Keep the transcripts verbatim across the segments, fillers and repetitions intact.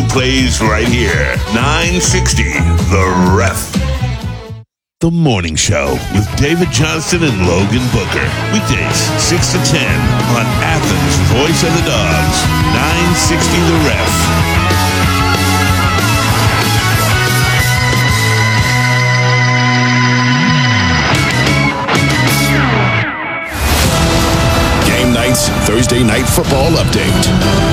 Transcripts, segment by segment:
you plays right here. nine sixty The Ref. The Morning Show with David Johnston and Logan Booker. Weekdays, six to ten on Athens' Voice of the Dogs. nine sixty The Ref. Thursday Night Football Update.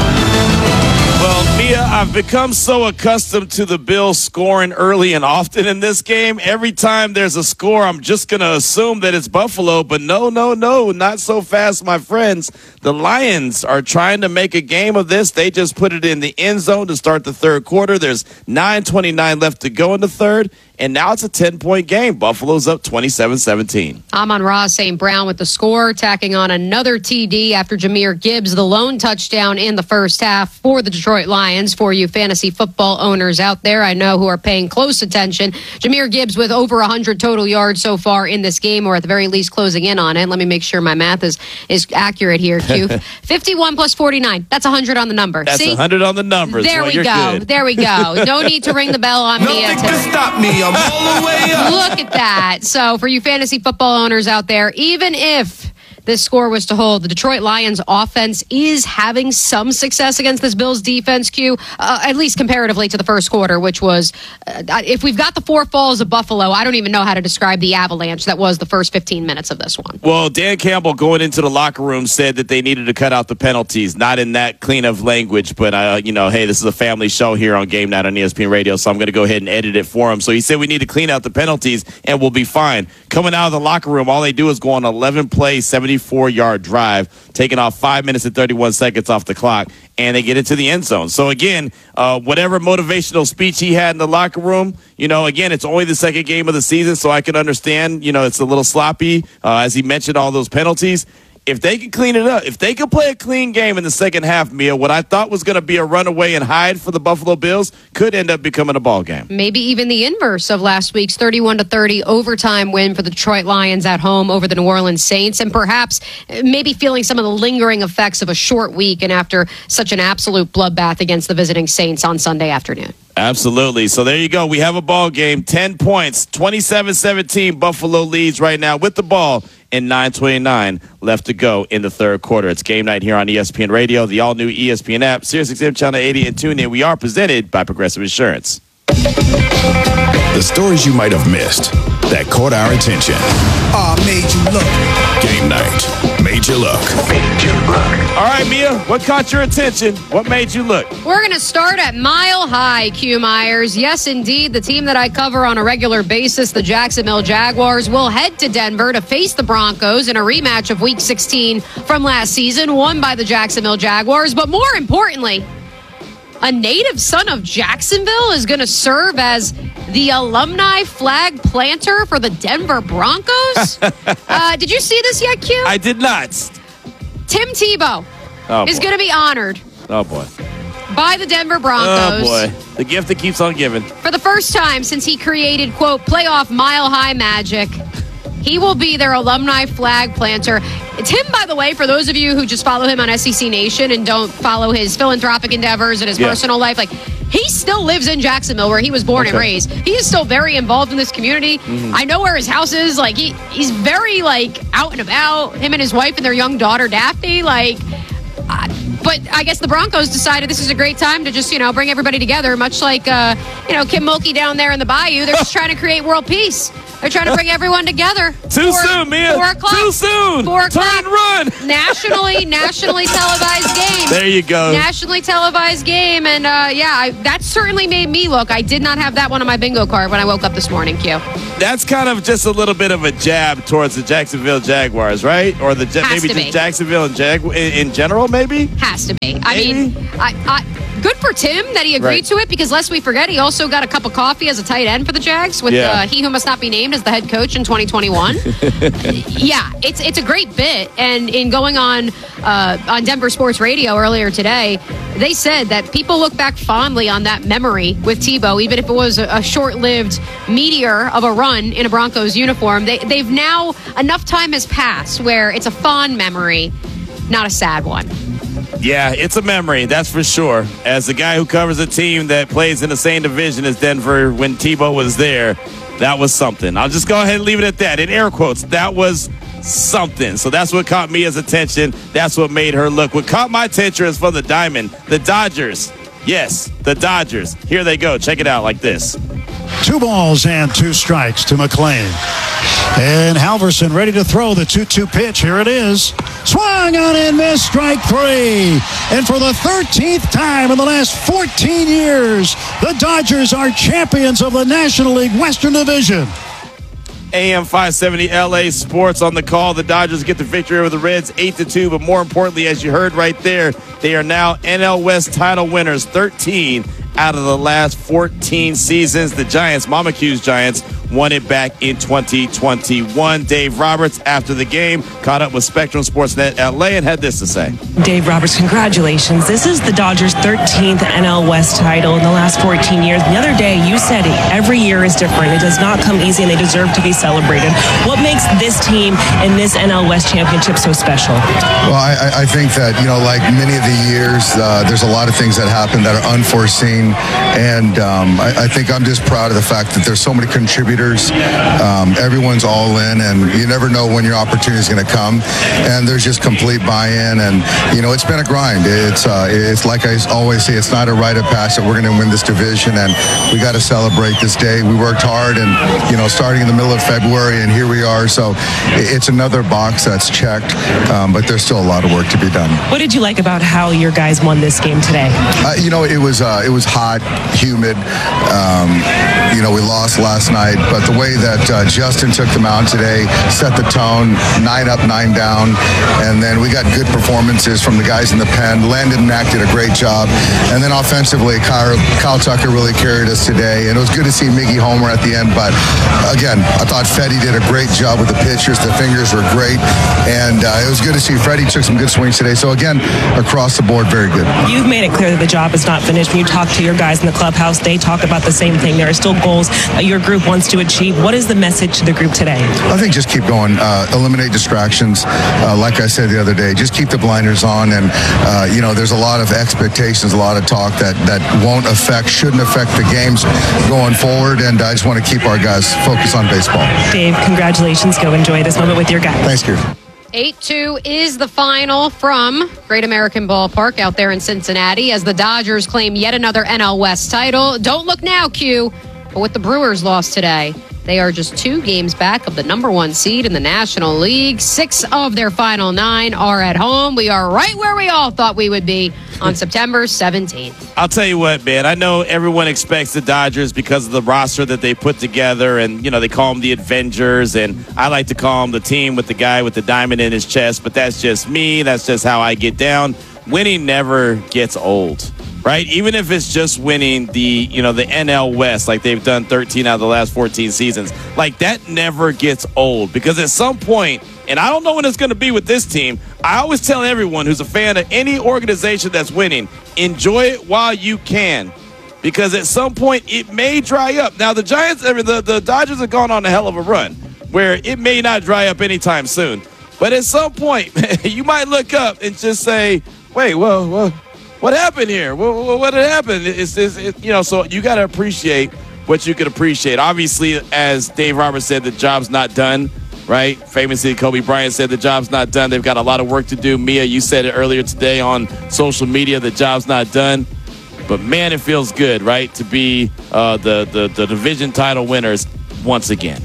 Well, Mia, I've become so accustomed to the Bills scoring early and often in this game. Every time there's a score, I'm just going to assume that it's Buffalo. But no, no, no, not so fast, my friends. The Lions are trying to make a game of this. They just put it in the end zone to start the third quarter. There's nine twenty-nine left to go in the third. And now it's a ten-point game. Buffalo's up twenty-seven seventeen. Amon-Ra Saint Brown with the score, tacking on another T D after Jahmyr Gibbs, the lone touchdown in the first half for the Detroit Lions. For you fantasy football owners out there, I know who are paying close attention. Jahmyr Gibbs with over one hundred total yards so far in this game, or at the very least closing in on it. Let me make sure my math is, is accurate here, Q. fifty-one plus forty-nine. That's one hundred on the number. That's See? one hundred on the numbers. There well, we go. Good. There we go. No need to ring the bell on me. Nothing can stop me. I'm all the way up. Look at that. So for you fantasy football owners out there, even if this score was to hold, the Detroit Lions offense is having some success against this Bills defense, Q, uh, at least comparatively to the first quarter, which was, uh, if we've got the four falls of Buffalo, I don't even know how to describe the avalanche that was the first fifteen minutes of this one. Well, Dan Campbell going into the locker room said that they needed to cut out the penalties, not in that clean of language, but, uh, you know, hey, this is a family show here on Game Night on E S P N Radio, so I'm going to go ahead and edit it for him. So he said we need to clean out the penalties and we'll be fine. Coming out of the locker room, all they do is go on an eleven-play, seventy-four-yard drive, taking off five minutes and thirty-one seconds off the clock, and they get into the end zone. So, again, uh, whatever motivational speech he had in the locker room, you know, again, it's only the second game of the season, so I can understand, you know, it's a little sloppy, uh, as he mentioned, all those penalties. If they can clean it up, if they can play a clean game in the second half, Mia, what I thought was going to be a runaway and hide for the Buffalo Bills could end up becoming a ball game. Maybe even the inverse of last week's thirty-one to thirty overtime win for the Detroit Lions at home over the New Orleans Saints, and perhaps maybe feeling some of the lingering effects of a short week and after such an absolute bloodbath against the visiting Saints on Sunday afternoon. Absolutely. So there you go. We have a ball game. ten points. twenty-seven seventeen. Buffalo leads right now with the ball and nine twenty-nine left to go in the third quarter. It's Game Night here on E S P N Radio, the all-new E S P N app, SiriusXM Channel eighty, and TuneIn. We are presented by Progressive Insurance. The stories you might have missed that caught our attention. Aw, oh, made you look. Game Night made you look. Made you look. All right, Mia, what caught your attention? What made you look? We're going to start at Mile High, Q Myers. Yes, indeed, the team that I cover on a regular basis, the Jacksonville Jaguars, will head to Denver to face the Broncos in a rematch of Week sixteen from last season, won by the Jacksonville Jaguars. But more importantly, a native son of Jacksonville is going to serve as the alumni flag planter for the Denver Broncos. uh, did you see this yet, Q? I did not. Tim Tebow oh, is boy. going to be honored Oh, boy. by the Denver Broncos. Oh, boy. The gift that keeps on giving. For the first time since he created, quote, playoff Mile High magic, he will be their alumni flag planter. Tim, by the way, for those of you who just follow him on S E C Nation and don't follow his philanthropic endeavors and his yeah. personal life, like, he still lives in Jacksonville where he was born okay. and raised. He is still very involved in this community. Mm-hmm. I know where his house is. Like, he, he's very, like, out and about. Him and his wife and their young daughter, Daphne, like... Uh, but I guess the Broncos decided this is a great time to just, you know, bring everybody together, much like, uh, you know, Kim Mulkey down there in the bayou. They're just trying to create world peace. They're trying to bring everyone together. Too four, soon, man. Four o'clock. Too soon. Four o'clock. Turn and run. Nationally, nationally televised game. There you go. Nationally televised game. And, uh, yeah, I, that certainly made me look. I did not have that one on my bingo card when I woke up this morning, Q. That's kind of just a little bit of a jab towards the Jacksonville Jaguars, right? Or the Has maybe to just be. Jacksonville and Jag in, in general, maybe? Has to be. I Maybe. mean, I, I, good for Tim that he agreed Right. to it, because lest we forget, he also got a cup of coffee as a tight end for the Jags with Yeah. uh, he who must not be named as the head coach in twenty twenty-one. Yeah, it's it's a great bit. And in going on uh, on Denver Sports Radio earlier today, they said that people look back fondly on that memory with Tebow, even if it was a, a short-lived meteor of a run in a Broncos uniform. They, they've now, enough time has passed where it's a fond memory, not a sad one. Yeah, it's a memory, that's for sure. As the guy who covers a team that plays in the same division as Denver when Tebow was there, that was something. I'll just go ahead and leave it at that. In air quotes, that was something. So that's what caught Mia's attention. That's what made her look. What caught my attention is from the diamond, the Dodgers. Yes, the Dodgers. Here they go. Check it out like this. Two balls and two strikes to McClain. And Halverson ready to throw the two two pitch. Here it is. Swung on and missed. Strike three. And for the thirteenth time in the last fourteen years, the Dodgers are champions of the National League Western Division. A M five seventy L A Sports on the call. The Dodgers get the victory over the Reds eight to two, but more importantly, as you heard right there, they are now N L West title winners, thirteen out of the last fourteen seasons. The Giants, Mama Q's Giants, won it back in twenty twenty-one. Dave Roberts, after the game, caught up with Spectrum Sportsnet L A and had this to say. Dave Roberts, congratulations. This is the Dodgers' thirteenth N L West title in the last fourteen years. The other day, you said it, every year is different. It does not come easy, and they deserve to be celebrated. What makes this team and this N L West championship so special? Well, I, I think that, you know, like many of the years, uh, there's a lot of things that happen that are unforeseen. And um, I, I think I'm just proud of the fact that there's so many contributors. Um, everyone's all in, and you never know when your opportunity is going to come. And there's just complete buy-in. And, you know, it's been a grind. It's, uh, it's like I always say, it's not a rite of passage that we're going to win this division. And we got to celebrate this day. We worked hard, and, you know, starting in the middle of February, and here we are. So it's another box that's checked, um, but there's still a lot of work to be done. What did you like about how your guys won this game today? Uh, you know, it was uh, it was hot, humid. Um, you know, we lost last night, but the way that uh, Justin took the mound today set the tone, nine up, nine down, and then we got good performances from the guys in the pen. Landon Mack did a great job, and then offensively, Kyle, Kyle Tucker really carried us today, and it was good to see Miggy homer at the end, but again, I thought Fetty did a great job with the pitchers. The fingers were great, and uh, it was good to see Freddie took some good swings today. So again, across the board, very good. You've made it clear that the job is not finished. When you talk to your guys in the clubhouse, they talk about the same thing. There are still goals that your group wants to achieve. What is the message to the group today? I think just keep going. Uh, eliminate distractions. Uh, like I said the other day, just keep the blinders on. And, uh, you know, there's a lot of expectations, a lot of talk that, that won't affect, shouldn't affect the games going forward. And I just want to keep our guys focused on baseball. Dave, congratulations. Go enjoy this moment with your guys. Thanks, Kirsten. eight two is the final from Great American Ballpark out there in Cincinnati as the Dodgers claim yet another N L West title. Don't look now, Q, but with the Brewers lost today, they are just two games back of the number one seed in the National League. Six of their final nine are at home. We are right where we all thought we would be on September seventeenth. I'll tell you what, man. I know everyone expects the Dodgers because of the roster that they put together, and, you know, they call them the Avengers, and I like to call them the team with the guy with the diamond in his chest, but that's just me. That's just how I get down. Winning never gets old, right? Even if it's just winning the, you know, the N L West, like they've done thirteen out of the last fourteen seasons, like that never gets old, because at some point, and I don't know when it's going to be with this team, I always tell everyone who's a fan of any organization that's winning, enjoy it while you can, because at some point it may dry up. Now the Giants, I mean, the, the Dodgers have gone on a hell of a run where it may not dry up anytime soon, but at some point you might look up and just say, wait, well, well what happened here? What, what had happened? It's, it's it, you know, so you got to appreciate what you can appreciate. Obviously, as Dave Roberts said, the job's not done, right? Famously, Kobe Bryant said the job's not done. They've got a lot of work to do. Mia, you said it earlier today on social media, the job's not done. But, man, it feels good, right, to be uh, the, the, the division title winners once again.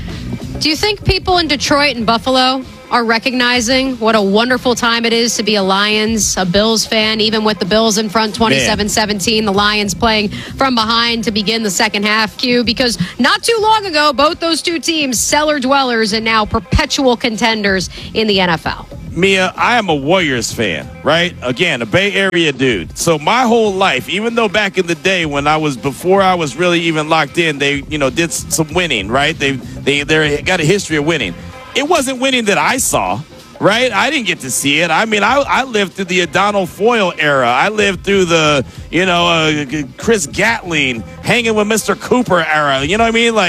Do you think people in Detroit and Buffalo are recognizing what a wonderful time it is to be a Lions, a Bills fan, even with the Bills in front twenty-seven seventeen, the Lions playing from behind to begin the second half, Q, because not too long ago, both those two teams, cellar dwellers and now perpetual contenders in the N F L. Mia, I am a Warriors fan, right? Again, a Bay Area dude. So my whole life, even though back in the day when I was, before I was really even locked in, they, you know, did some winning, right? They, they, they got a history of winning. It wasn't winning that I saw, right? I didn't get to see it. I mean, I, I lived through the O'Donnell Foyle era. I lived through the, you know, uh, Chris Gatling hanging with Mister Cooper era. You know what I mean? Like,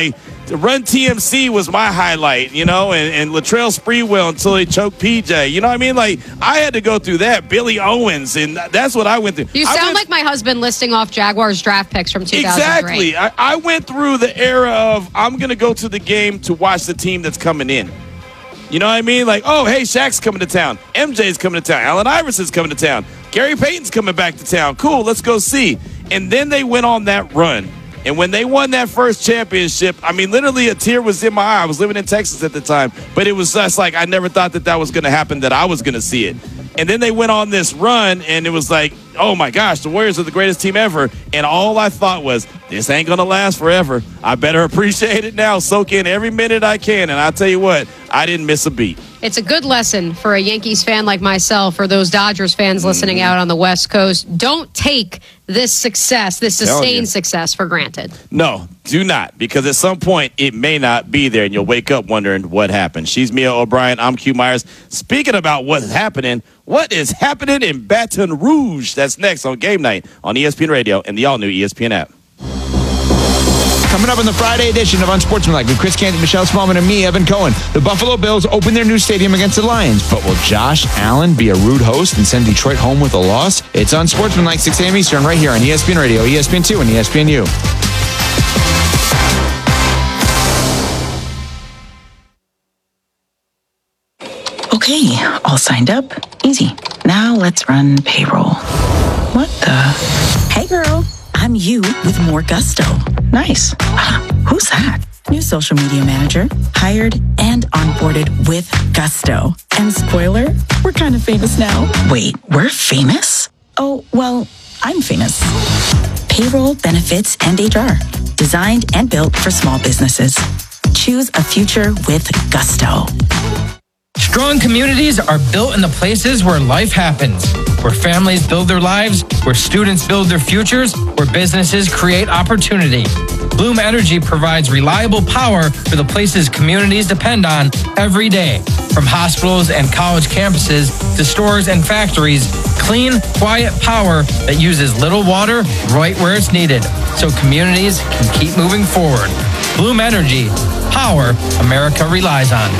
the Run T M C was my highlight, you know, and, and Latrell Sprewell until he choked P J. You know what I mean? Like, I had to go through that. Billy Owens, and that's what I went through. You I sound went, like my husband listing off Jaguars draft picks from two thousand three. Exactly. I, I went through the era of I'm going to go to the game to watch the team that's coming in. You know what I mean? Like, oh, hey, Shaq's coming to town. M J's coming to town. Allen Iverson's coming to town. Gary Payton's coming back to town. Cool, let's go see. And then they went on that run. And when they won that first championship, I mean, literally a tear was in my eye. I was living in Texas at the time. But it was just like I never thought that that was going to happen, that I was going to see it. And then they went on this run, and it was like, oh, my gosh, the Warriors are the greatest team ever. And all I thought was, this ain't going to last forever. I better appreciate it now, soak in every minute I can. And I'll tell you what, I didn't miss a beat. It's a good lesson for a Yankees fan like myself, or those Dodgers fans listening Mm-hmm. out on the West Coast. Don't take this success, this sustained success for granted. No, do not, because at some point it may not be there, and you'll wake up wondering what happened. She's Mia O'Brien. I'm Q Myers. Speaking about what's happening, what is happening in Baton Rouge? That's next on Game Night on E S P N Radio and the all-new E S P N app. Coming up on the Friday edition of Unsportsmanlike with Chris Canty, Michelle Smallman, and me, Evan Cohen. The Buffalo Bills open their new stadium against the Lions, but will Josh Allen be a rude host and send Detroit home with a loss? It's Unsportsmanlike, six a.m. Eastern, right here on E S P N Radio, E S P N two, and E S P N U. Okay, all signed up. Easy. Now let's run payroll. What the? Hey girl, I'm you with more gusto. Nice. Who's that? New social media manager, hired and onboarded with gusto. And spoiler, we're kind of famous now. Wait, we're famous? Oh, well, I'm famous. Payroll, benefits, and H R. Designed and built for small businesses. Choose a future with gusto. Strong communities are built in the places where life happens, where families build their lives, where students build their futures, where businesses create opportunity. Bloom Energy provides reliable power for the places communities depend on every day. From hospitals and college campuses to stores and factories, clean, quiet power that uses little water right where it's needed, so communities can keep moving forward. Bloom Energy, power America relies on.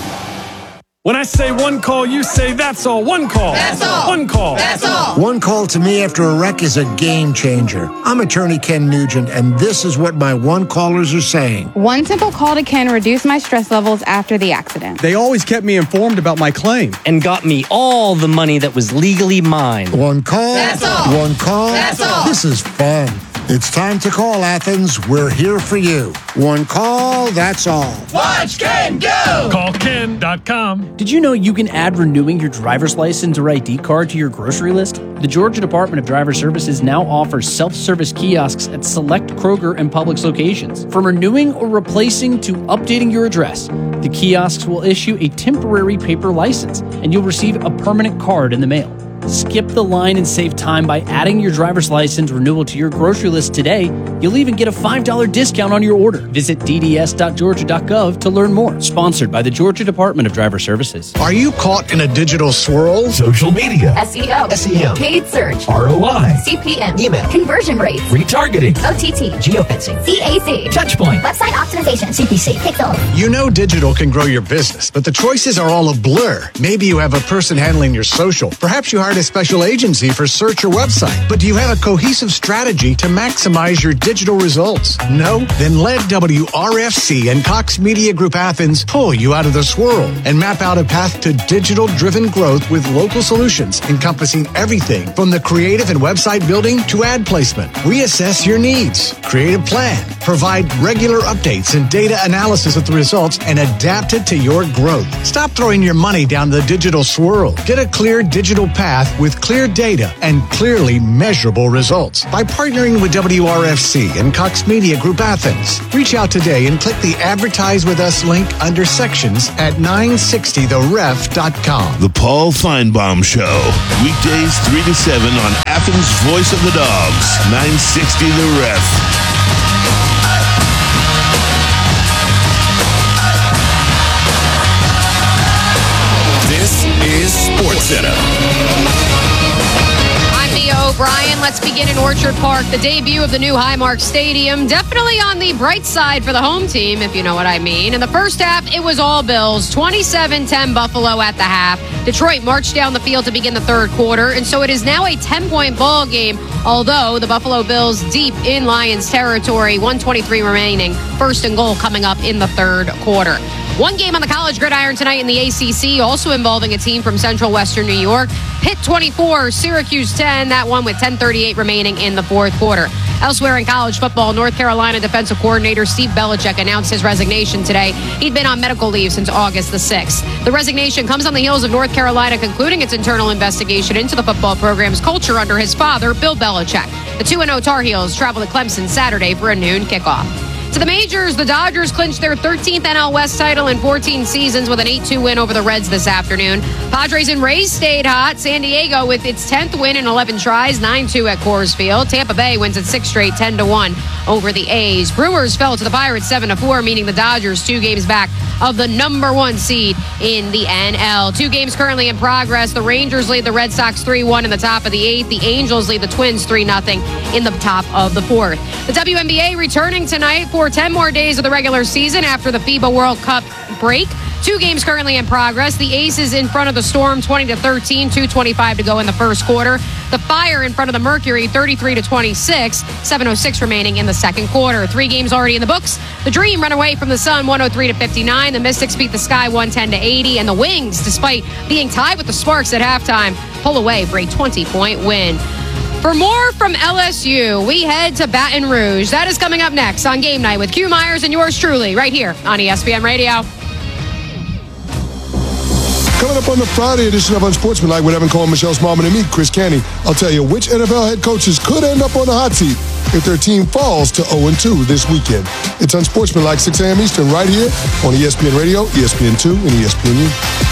When I say one call, you say that's all. One call. That's all. One call. That's all. One call to me after a wreck is a game changer. I'm attorney Ken Nugent, and this is what my one callers are saying. One simple call to Ken reduced my stress levels after the accident. They always kept me informed about my claim. And got me all the money that was legally mine. One call. That's all. One call. That's all. This is fun. It's time to call, Athens. We're here for you. One call, that's all. Watch Ken go! Call Ken dot com. Did you know you can add renewing your driver's license or I D card to your grocery list? The Georgia Department of Driver Services now offers self-service kiosks at select Kroger and Publix locations. From renewing or replacing to updating your address, the kiosks will issue a temporary paper license, and you'll receive a permanent card in the mail. Skip the line and save time by adding your driver's license renewal to your grocery list today. You'll even get a five dollars discount on your order. Visit d d s dot georgia dot gov to learn more. Sponsored by the Georgia Department of Driver Services. Are you caught in a digital swirl? Social media. S E O. S E M. Paid search. R O I. C P M. Email. Conversion rates. Retargeting. O T T. Geofencing. C A C. Touchpoint. Website optimization. C P C. Pixel. You know digital can grow your business, but the choices are all a blur. Maybe you have a person handling your social. Perhaps you hired a special agency for search or website. But do you have a cohesive strategy to maximize your digital results? No? Then let W R F C and Cox Media Group Athens pull you out of the swirl and map out a path to digital-driven growth with local solutions encompassing everything from the creative and website building to ad placement. Reassess your needs, create a plan, provide regular updates and data analysis of the results, and adapt it to your growth. Stop throwing your money down the digital swirl. Get a clear digital path with clear data and clearly measurable results by partnering with W R F C and Cox Media Group Athens. Reach out today and click the Advertise With Us link under sections at nine sixty the ref dot com. The Paul Feinbaum Show. Weekdays three to seven on Athens' Voice of the Dogs. nine sixty The Ref. This is SportsCenter. I'm Mia O'Brien. Let's begin in Orchard Park. The debut of the new Highmark Stadium. Definitely on the bright side for the home team, if you know what I mean. In the first half, it was all Bills. twenty-seven ten Buffalo at the half. Detroit marched down the field to begin the third quarter, and so it is now a ten-point ball game, although the Buffalo Bills deep in Lions territory. one twenty-three remaining. First and goal coming up in the third quarter. One game on the college gridiron tonight in the A C C, also involving a team from Central Western New York. Pitt twenty-four, Syracuse ten. That one with ten thirty-eight remaining in the fourth quarter. Elsewhere in college football, North Carolina defensive coordinator Steve Belichick announced his resignation today. He'd been on medical leave since August the sixth. The resignation comes on the heels of North Carolina concluding its internal investigation into the football program's culture under his father, Bill Belichick. The two and oh Tar Heels travel to Clemson Saturday for a noon kickoff. To the majors, the Dodgers clinched their thirteenth N L West title in fourteen seasons with an eight two win over the Reds this afternoon. Padres and Rays stayed hot. San Diego with its tenth win in eleven tries, nine two at Coors Field. Tampa Bay wins its sixth straight, ten to one over the A's. Brewers fell to the Pirates seven to four, meaning the Dodgers two games back of the number one seed in the N L. Two games currently in progress. The Rangers lead the Red Sox three one in the top of the eighth. The Angels lead the Twins three nothing in the top of the fourth. The W N B A returning tonight for ten more days of the regular season after the FIBA World Cup break. Two games currently in progress. The Aces in front of the Storm twenty to thirteen, two twenty-five to go in the first quarter. The Fire in front of the Mercury thirty-three to twenty-six, seven oh six remaining in the second quarter. Three games already in the books. The Dream run away from the Sun one oh three to fifty-nine. The Mystics beat the Sky one ten to eighty. And the Wings, despite being tied with the Sparks at halftime, pull away for a twenty-point win. For more from L S U, we head to Baton Rouge. That is coming up next on Game Night with Q Myers and yours truly, right here on E S P N Radio. Coming up on the Friday edition of Unsportsmanlike with Evan Cohen, Michelle Smallman, and me, Chris Canty, I'll tell you which N F L head coaches could end up on the hot seat if their team falls to oh and two this weekend. It's Unsportsmanlike, six a.m. Eastern, right here on E S P N Radio, E S P N two, and E S P N U.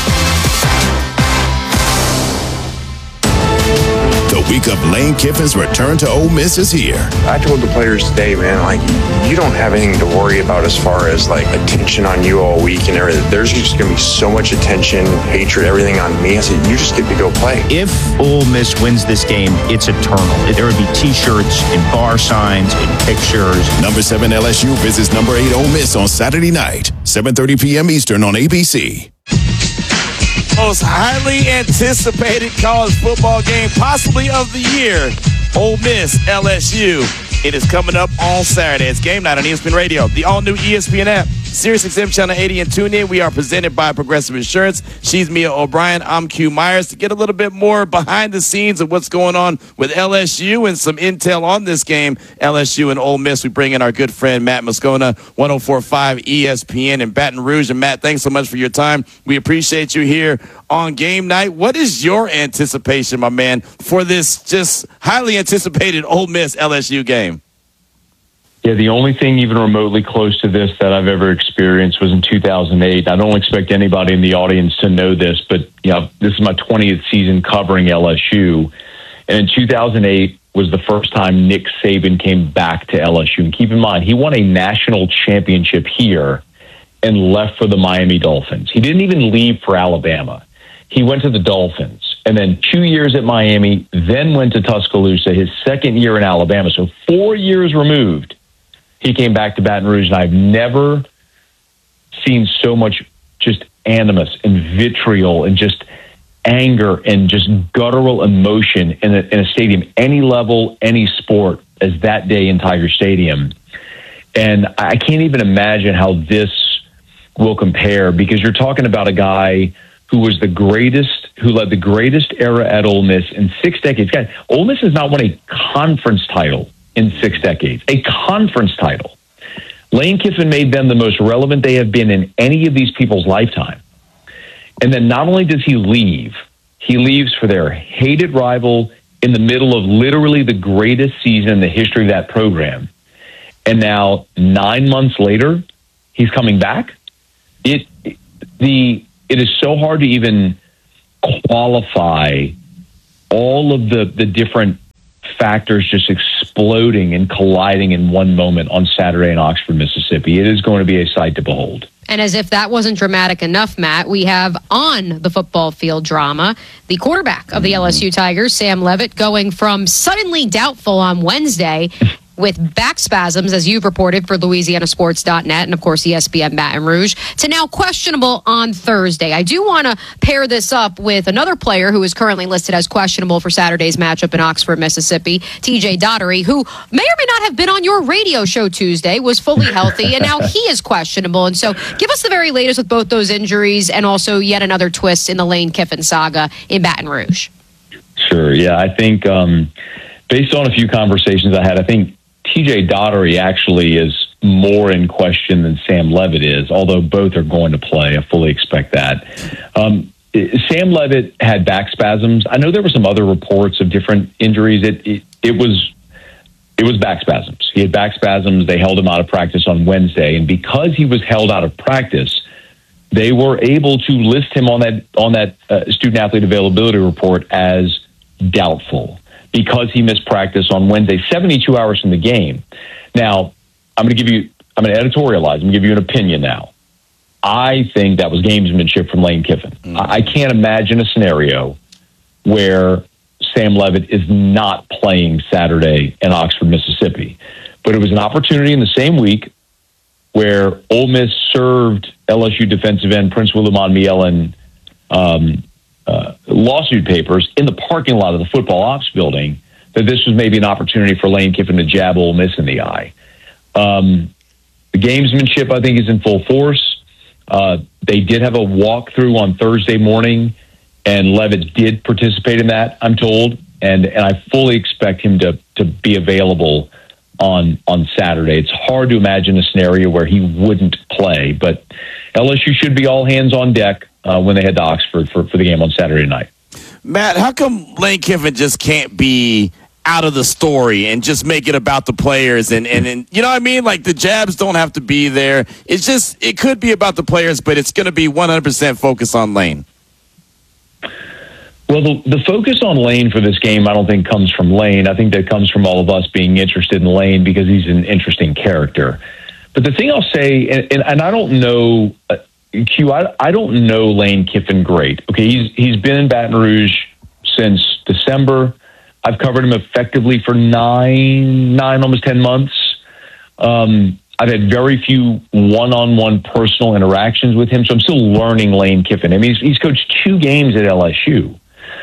The week of Lane Kiffin's return to Ole Miss is here. I told the players today, man, like, you don't have anything to worry about as far as, like, attention on you all week and everything. There's just going to be so much attention, hatred, everything on me. I said, you just get to go play. If Ole Miss wins this game, it's eternal. There would be T-shirts and bar signs and pictures. Number seven L S U visits number eight Ole Miss on Saturday night, seven thirty p.m. Eastern on A B C. Most highly anticipated college football game possibly of the year. Ole Miss, L S U. It is coming up on Saturday. It's Game Night on E S P N Radio, the all-new E S P N app, Sirius X M Channel eighty, and tune in. We are presented by Progressive Insurance. She's Mia O'Brien. I'm Q Myers. To get a little bit more behind the scenes of what's going on with L S U and some intel on this game, L S U and Ole Miss, we bring in our good friend Matt Moscona, one oh four point five E S P N in Baton Rouge. And Matt, thanks so much for your time. We appreciate you here on Game Night. What is your anticipation, my man, for this just highly anticipated Ole Miss L S U game? Yeah, the only thing even remotely close to this that I've ever experienced was in two thousand eight. I don't expect anybody in the audience to know this, but you know, this is my twentieth season covering L S U. And in two thousand eight was the first time Nick Saban came back to L S U. And keep in mind, he won a national championship here and left for the Miami Dolphins. He didn't even leave for Alabama. He went to the Dolphins. And then two years at Miami, then went to Tuscaloosa, his second year in Alabama. So four years removed, he came back to Baton Rouge, and I've never seen so much just animus and vitriol and just anger and just guttural emotion in a, in a stadium, any level, any sport, as that day in Tiger Stadium. And I can't even imagine how this will compare, because you're talking about a guy who was the greatest, who led the greatest era at Ole Miss in six decades. Guys, Ole Miss has not won a conference title in six decades, a conference title. Lane Kiffin made them the most relevant they have been in any of these people's lifetime. And then not only does he leave, he leaves for their hated rival in the middle of literally the greatest season in the history of that program. And now nine months later, he's coming back. It, the, it is so hard to even qualify all of the, the different factors just exploding and colliding in one moment on Saturday in Oxford, Mississippi. It is going to be a sight to behold. And as if that wasn't dramatic enough, Matt, we have on the football field drama, the quarterback of the L S U Tigers, Sam Leavitt, going from suddenly doubtful on Wednesday with back spasms, as you've reported for Louisiana Sports dot net and, of course, E S P N Baton Rouge, to now questionable on Thursday. I do want to pair this up with another player who is currently listed as questionable for Saturday's matchup in Oxford, Mississippi, T J Daugherty, who may or may not have been on your radio show Tuesday, was fully healthy, and now he is questionable. And so give us the very latest with both those injuries and also yet another twist in the Lane Kiffin saga in Baton Rouge. Sure, yeah. I think um, based on a few conversations I had, I think T J Daugherty actually is more in question than Sam Leavitt is, although both are going to play. I fully expect that. Um, Sam Leavitt had back spasms. I know there were some other reports of different injuries. It, it, it was it was back spasms. He had back spasms. They held him out of practice on Wednesday, and because he was held out of practice, they were able to list him on that on that uh, student athlete availability report as doubtful, because he missed practice on Wednesday, seventy-two hours from the game. Now, I'm going to give you, I'm going to editorialize, I'm going to give you an opinion now. I think that was gamesmanship from Lane Kiffin. Mm. I, I can't imagine a scenario where Sam Leavitt is not playing Saturday in Oxford, Mississippi. But it was an opportunity in the same week where Ole Miss served L S U defensive end Prince Willimon Mielen um, Uh, lawsuit papers in the parking lot of the football ops building, that this was maybe an opportunity for Lane Kiffin to jab Ole Miss in the eye. Um, the gamesmanship, I think, is in full force. Uh, they did have a walkthrough on Thursday morning, and Leavitt did participate in that, I'm told, and, and I fully expect him to, to be available on, on Saturday. It's hard to imagine a scenario where he wouldn't play, but L S U should be all hands on deck Uh, when they head to Oxford for, for the game on Saturday night. Matt, how come Lane Kiffin just can't be out of the story and just make it about the players? And, and, and you know what I mean? Like, the jabs don't have to be there. It's just, it could be about the players, but it's going to be one hundred percent focused on Lane. Well, the, the focus on Lane for this game, I don't think comes from Lane. I think that comes from all of us being interested in Lane because he's an interesting character. But the thing I'll say, and, and, and I don't know... Uh, Q, I, I don't know Lane Kiffin great. Okay, he's he's been in Baton Rouge since December. I've covered him effectively for nine, nine, almost ten months. Um, I've had very few one-on-one personal interactions with him, so I'm still learning Lane Kiffin. I mean, he's, he's coached two games at L S U,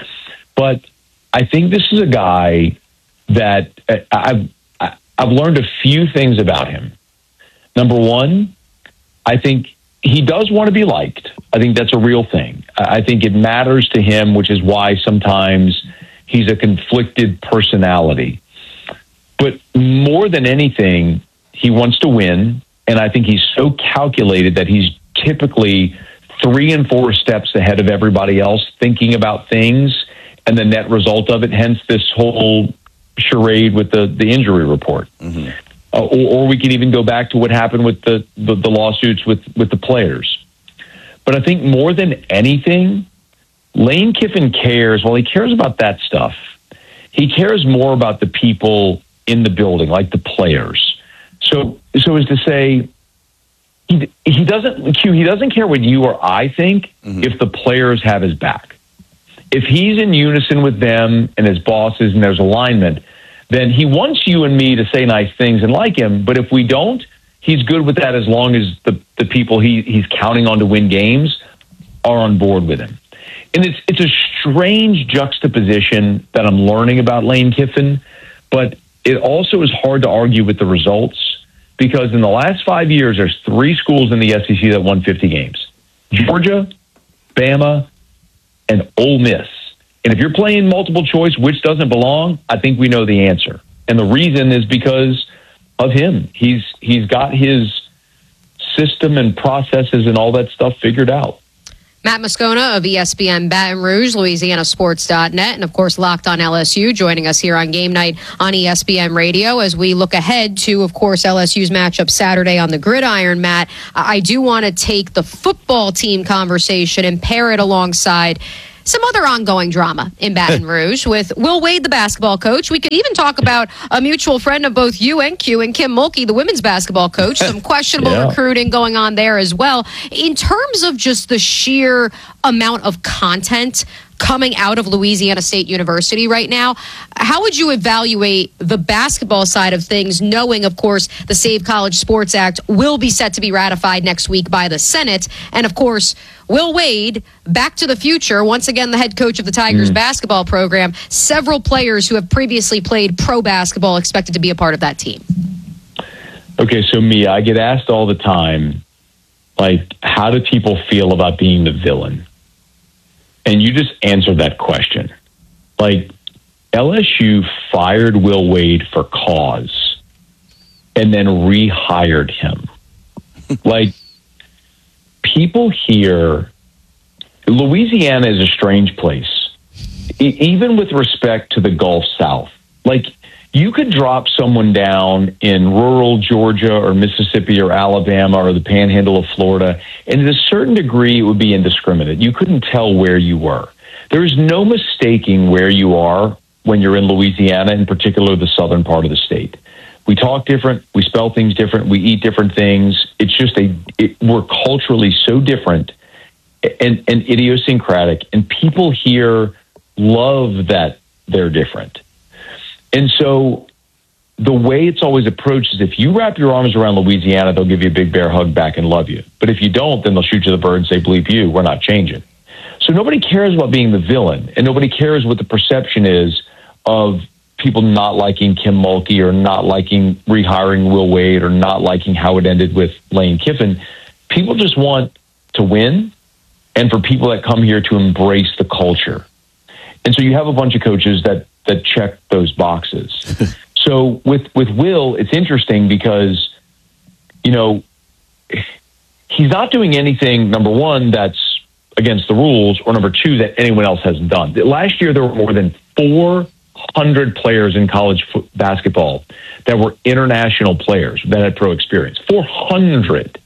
but I think this is a guy that uh, I've I've learned a few things about him. Number one, I think he does want to be liked. I think that's a real thing. I think it matters to him, which is why sometimes he's a conflicted personality. But more than anything, he wants to win, and I think he's so calculated that he's typically three and four steps ahead of everybody else thinking about things and the net result of it, hence this whole charade with the, the injury report. Mm-hmm. Uh, or, or we can even go back to what happened with the, the, the lawsuits with, with the players. But I think more than anything, Lane Kiffin cares, well, he cares about that stuff. He cares more about the people in the building, like the players. So, so as to say, he, he doesn't, Q, he doesn't care what you or I think mm-hmm. if the players have his back. If he's in unison with them and his bosses and there's alignment, then he wants you and me to say nice things and like him. But if we don't, he's good with that as long as the, the people he, he's counting on to win games are on board with him. And it's it's a strange juxtaposition that I'm learning about Lane Kiffin, but it also is hard to argue with the results because in the last five years, there's three schools in the S E C that won fifty games. Georgia, Bama, and Ole Miss. And if you're playing multiple choice, which doesn't belong, I think we know the answer. And the reason is because of him. He's he's got his system and processes and all that stuff figured out. Matt Moscona of E S P N Baton Rouge, Louisiana Sports dot net, and of course Locked on L S U, joining us here on Game Night on E S P N Radio as we look ahead to, of course, L S U's matchup Saturday on the gridiron. Matt, I do want to take the football team conversation and pair it alongside some other ongoing drama in Baton Rouge with Will Wade, the basketball coach. We could even talk about a mutual friend of both you and Q and Kim Mulkey, the women's basketball coach. Some questionable Yeah. recruiting going on there as well. In terms of just the sheer amount of content coming out of Louisiana State University right now, how would you evaluate the basketball side of things, knowing, of course, the Save College Sports Act will be set to be ratified next week by the Senate, and, of course, Will Wade, back to the future, once again the head coach of the Tigers Mm. basketball program, several players who have previously played pro basketball expected to be a part of that team. Okay, so Mia, I get asked all the time, like, how do people feel about being the villain? And you just answered that question. Like, L S U fired Will Wade for cause and then rehired him. Like, people here, Louisiana is a strange place, e- even with respect to the Gulf South. Like, you could drop someone down in rural Georgia or Mississippi or Alabama or the panhandle of Florida, and to a certain degree, it would be indiscriminate. You couldn't tell where you were. There is no mistaking where you are when you're in Louisiana, in particular the southern part of the state. We talk different, we spell things different, we eat different things. It's just a, it, we're culturally so different and, and idiosyncratic, and people here love that they're different. And so the way it's always approached is if you wrap your arms around Louisiana, they'll give you a big bear hug back and love you. But if you don't, then they'll shoot you the bird and say, bleep you, we're not changing. So nobody cares about being the villain, and nobody cares what the perception is of people not liking Kim Mulkey or not liking rehiring Will Wade or not liking how it ended with Lane Kiffin. People just want to win and for people that come here to embrace the culture. And so you have a bunch of coaches that that check those boxes. So with, with Will, it's interesting because, you know, he's not doing anything, number one, that's against the rules, or number two, that anyone else hasn't done. Last year, there were more than four hundred players in college foot basketball that were international players that had pro experience. four hundred.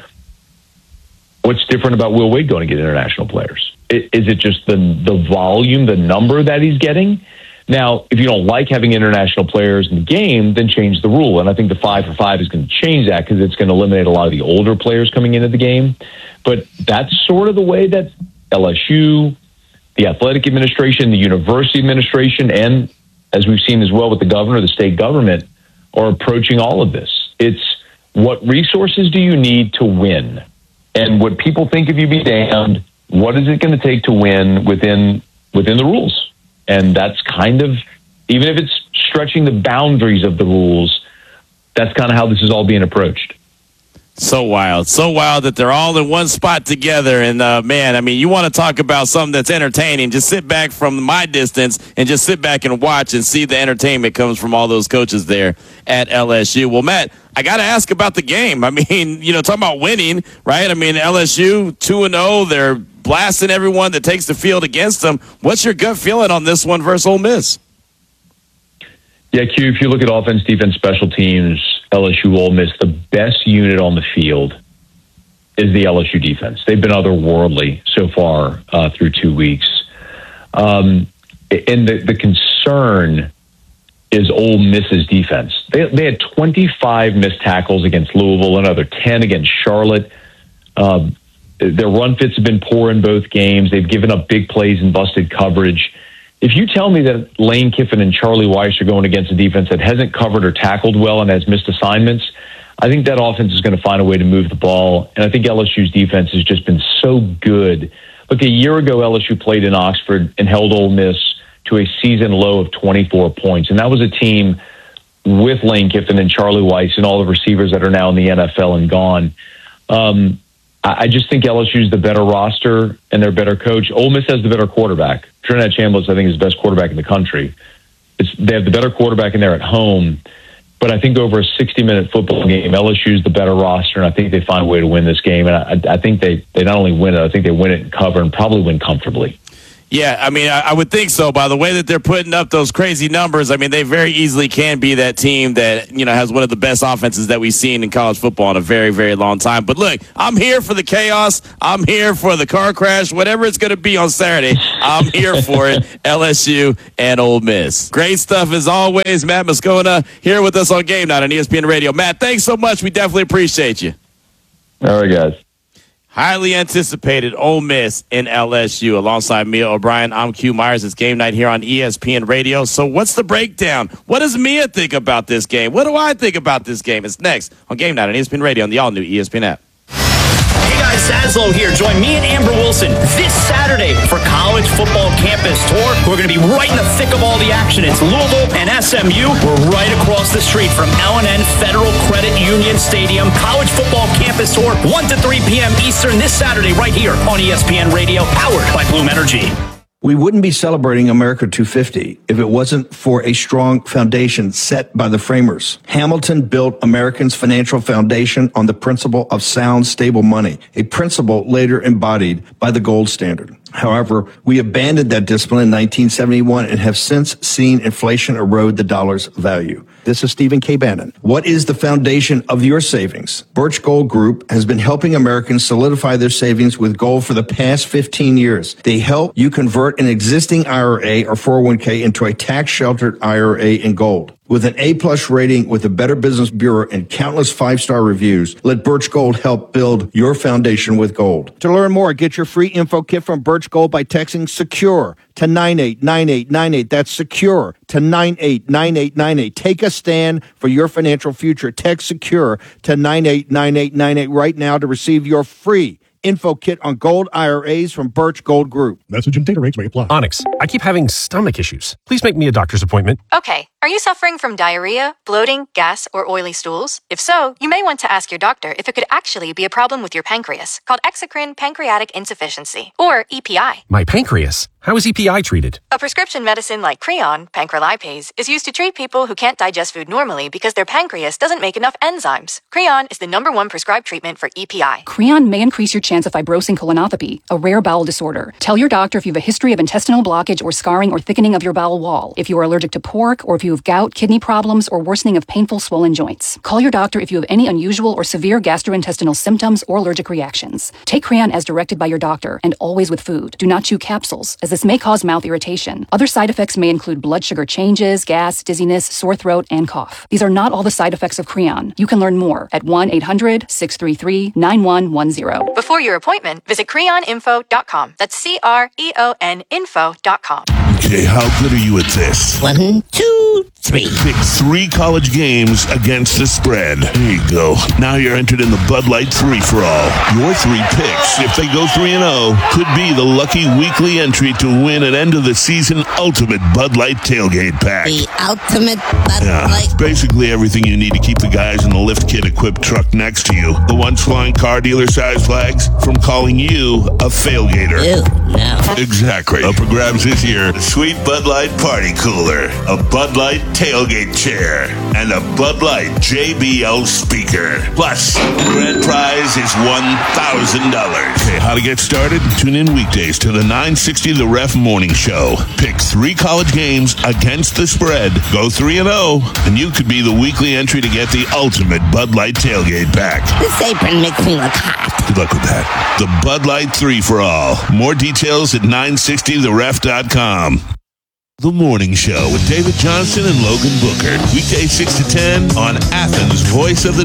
What's different about Will Wade going to get international players? Is it just the the volume, the number that he's getting? Now, if you don't like having international players in the game, then change the rule. And I think the five for five is going to change that because it's going to eliminate a lot of the older players coming into the game. But that's sort of the way that L S U, the athletic administration, the university administration, and as we've seen as well with the governor, the state government, are approaching all of this. It's what resources do you need to win? And what people think of you be damned, what is it going to take to win within within the rules? And that's kind of, even if it's stretching the boundaries of the rules, that's kind of how this is all being approached. So wild. So wild that they're all in one spot together. And, uh, man, I mean, you want to talk about something that's entertaining. Just sit back from my distance and just sit back and watch and see the entertainment comes from all those coaches there at L S U. Well, Matt, I got to ask about the game. I mean, you know, talking about winning, right? I mean, L S U two and oh, they're blasting everyone that takes the field against them. What's your gut feeling on this one versus Ole Miss? Yeah, Q, if you look at offense, defense, special teams, L S U, Ole Miss, the best unit on the field is the L S U defense. They've been otherworldly so far uh, through two weeks. Um, and the, the concern is Ole Miss's defense. They, they had twenty-five missed tackles against Louisville, another ten against Charlotte. Uh, their run fits have been poor in both games. They've given up big plays and busted coverage. If you tell me that Lane Kiffin and Charlie Weiss are going against a defense that hasn't covered or tackled well and has missed assignments, I think that offense is going to find a way to move the ball. And I think L S U's defense has just been so good. Look, a year ago, L S U played in Oxford and held Ole Miss to a season low of twenty-four points. And that was a team with Lane Kiffin and Charlie Weiss and all the receivers that are now in the N F L and gone. Um, I just think L S U is the better roster and their better coach. Ole Miss has the better quarterback. Trinidad Chambliss, I think, is the best quarterback in the country. It's, they have the better quarterback in there at home. But I think over a sixty-minute football game, L S U is the better roster, and I think they find a way to win this game. And I, I think they, they not only win it, I think they win it and cover and probably win comfortably. Yeah, I mean, I, I would think so. By the way that they're putting up those crazy numbers, I mean, they very easily can be that team that, you know, has one of the best offenses that we've seen in college football in a very, very long time. But look, I'm here for the chaos. I'm here for the car crash. Whatever it's going to be on Saturday, I'm here for it. L S U and Ole Miss. Great stuff as always. Matt Moscona here with us on Game Night on E S P N Radio. Matt, thanks so much. We definitely appreciate you. All right, guys. Highly anticipated Ole Miss and L S U. Alongside Mia O'Brien, I'm Q Myers. It's Game Night here on E S P N Radio. So what's the breakdown? What does Mia think about this game? What do I think about this game? It's next on Game Night on E S P N Radio on the all-new E S P N app. Hey guys, Saslow here. Join me and Amber Wilson this Saturday for College Football Campus Tour. We're going to be right in the thick of all the action. It's Louisville and S M U. We're right across the street from L and N Federal Credit Union Stadium. College Football Campus Tour, one to three p.m. Eastern this Saturday right here on E S P N Radio, powered by Bloom Energy. We wouldn't be celebrating America two fifty if it wasn't for a strong foundation set by the framers. Hamilton built Americans' financial foundation on the principle of sound, stable money, a principle later embodied by the gold standard. However, we abandoned that discipline in nineteen seventy-one and have since seen inflation erode the dollar's value. This is Stephen K. Bannon. What is the foundation of your savings? Birch Gold Group has been helping Americans solidify their savings with gold for the past fifteen years. They help you convert an existing I R A or four oh one k into a tax-sheltered I R A in gold. With an A-plus rating with the Better Business Bureau and countless five-star reviews, let Birch Gold help build your foundation with gold. To learn more, get your free info kit from Birch Gold by texting SECURE to nine eight nine eight nine eight. That's SECURE to nine eight nine eight nine eight. Take a stand for your financial future. Text SECURE to nine eight nine eight nine eight right now to receive your free info kit on gold I R As from Birch Gold Group. Message and data rates may apply. Onyx, I keep having stomach issues. Please make me a doctor's appointment. Okay. Are you suffering from diarrhea, bloating, gas, or oily stools? If so, you may want to ask your doctor if it could actually be a problem with your pancreas, called exocrine pancreatic insufficiency, or E P I. My pancreas? How is E P I treated? A prescription medicine like Creon, pancrelipase, is used to treat people who can't digest food normally because their pancreas doesn't make enough enzymes. Creon is the number one prescribed treatment for E P I. Creon may increase your chance of fibrosing colonopathy, a rare bowel disorder. Tell your doctor if you have a history of intestinal blockage or scarring or thickening of your bowel wall, if you are allergic to pork, or if you have gout, kidney problems, or worsening of painful swollen joints. Call your doctor if you have any unusual or severe gastrointestinal symptoms or allergic reactions. Take Creon as directed by your doctor, and always with food. Do not chew capsules, as this may cause mouth irritation. Other side effects may include blood sugar changes, gas, dizziness, sore throat, and cough. These are not all the side effects of Creon. You can learn more at one eight hundred six three three nine one one zero. Before your appointment, visit creon info dot com. That's C R E O N info dot com. Okay, how good are you at this? One, two, three. Pick three college games against the spread. There you go. Now you're entered in the Bud Light three for all. Your three picks, if they go three and oh, could be the lucky weekly entry to win an end-of-the-season ultimate Bud Light tailgate pack. The ultimate Bud yeah, Light. Basically everything you need to keep the guys in the lift kit equipped truck next to you. The ones flying car dealer size flags from calling you a failgater. Ew, no. Exactly. Up for grabs this year, a sweet Bud Light party cooler, a Bud Light tailgate chair, and a Bud Light J B L speaker. Plus, the grand prize is one thousand dollars. Okay, how to get started? Tune in weekdays to the nine sixty The Ref Morning Show. Pick three college games against the spread. Go three and oh, and you could be the weekly entry to get the ultimate Bud Light tailgate pack. This apron makes me look hot. Good luck with that. The Bud Light three for all. More details at nine sixty the ref dot com. The Morning Show with David Johnson and Logan Booker. Weekday six to ten on Athens' Voice of the